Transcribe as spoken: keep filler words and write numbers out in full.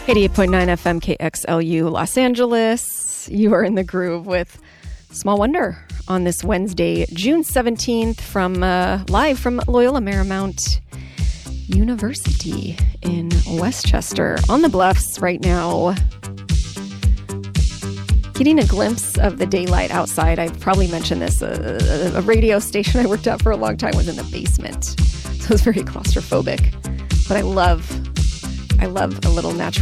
eighty-eight point nine F M K X L U Los Angeles. You are in the groove with Small Wonder on this Wednesday, June seventeenth, from uh, live from Loyola Marymount University in Westchester on the Bluffs right now. Getting a glimpse of the daylight outside. I've probably mentioned this. A, a radio station I worked at for a long time was in the basement, so it was very claustrophobic. But I love, I love a little natural